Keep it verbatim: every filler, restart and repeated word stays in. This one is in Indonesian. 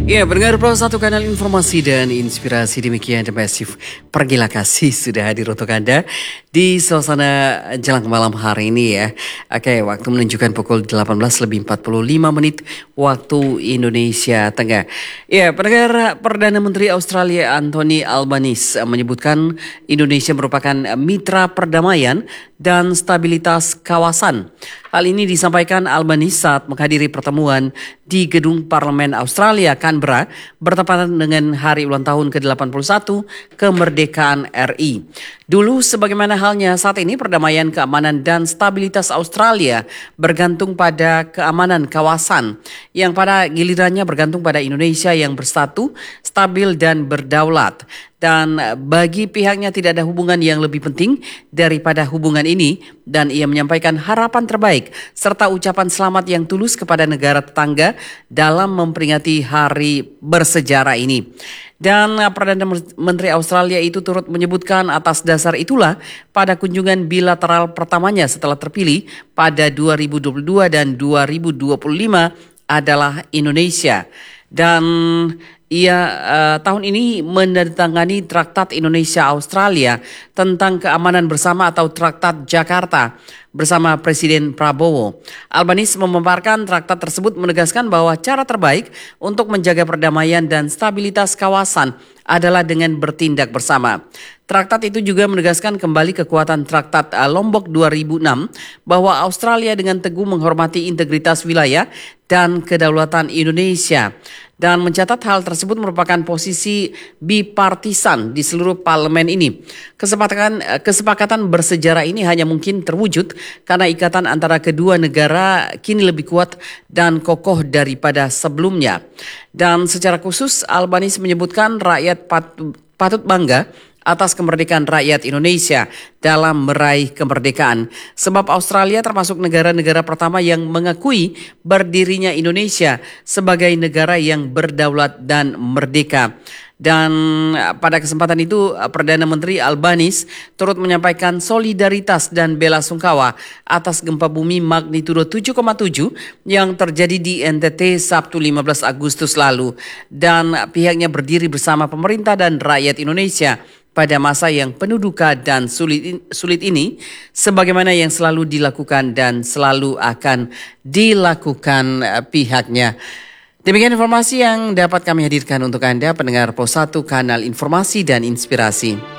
Ya, pendengar Pro satu kanal informasi dan inspirasi, demikian The Massive Pergila Kasih sudah hadir untuk Anda di suasana jelang malam hari ini ya. Oke, waktu menunjukkan pukul delapan belas lebih empat puluh lima menit waktu Indonesia Tengah. Ya, pendengar, Perdana Menteri Australia Anthony Albanese menyebutkan Indonesia merupakan mitra perdamaian dan stabilitas kawasan. Hal ini disampaikan Albanese saat menghadiri pertemuan di Gedung Parlemen Australia, Canberra, bertepatan dengan hari ulang tahun ke delapan puluh satu kemerdekaan R I. Dulu sebagaimana halnya saat ini, perdamaian, keamanan, dan stabilitas Australia bergantung pada keamanan kawasan, yang pada gilirannya bergantung pada Indonesia yang bersatu, stabil, dan berdaulat. Dan bagi pihaknya tidak ada hubungan yang lebih penting daripada hubungan ini, dan ia menyampaikan harapan terbaik serta ucapan selamat yang tulus kepada negara tetangga dalam memperingati hari bersejarah ini. Dan Perdana Menteri Australia itu turut menyebutkan atas dasar itulah pada kunjungan bilateral pertamanya setelah terpilih pada dua ribu dua puluh dua dan dua ribu dua puluh lima adalah Indonesia. Dan ia uh, tahun ini menandatangani Traktat Indonesia-Australia tentang keamanan bersama atau Traktat Jakarta bersama Presiden Prabowo. Albanese memaparkan traktat tersebut menegaskan bahwa cara terbaik untuk menjaga perdamaian dan stabilitas kawasan adalah dengan bertindak bersama. Traktat itu juga menegaskan kembali kekuatan Traktat Lombok dua ribu enam bahwa Australia dengan teguh menghormati integritas wilayah dan kedaulatan Indonesia, dan mencatat hal tersebut merupakan posisi bipartisan di seluruh parlemen ini. Kesepakatan kesepakatan bersejarah ini hanya mungkin terwujud karena ikatan antara kedua negara kini lebih kuat dan kokoh daripada sebelumnya. Dan secara khusus Albanese menyebutkan rakyat patut, patut bangga atas kemerdekaan rakyat Indonesia dalam meraih kemerdekaan. Sebab Australia termasuk negara-negara pertama yang mengakui berdirinya Indonesia sebagai negara yang berdaulat dan merdeka. Dan pada kesempatan itu Perdana Menteri Albanese turut menyampaikan solidaritas dan bela sungkawa atas gempa bumi magnitudo tujuh koma tujuh yang terjadi di N T T Sabtu lima belas Agustus lalu. Dan pihaknya berdiri bersama pemerintah dan rakyat Indonesia pada masa yang penuh duka dan sulit, sulit ini, sebagaimana yang selalu dilakukan dan selalu akan dilakukan pihaknya. Demikian informasi yang dapat kami hadirkan untuk Anda, pendengar Pos satu Kanal Informasi dan Inspirasi.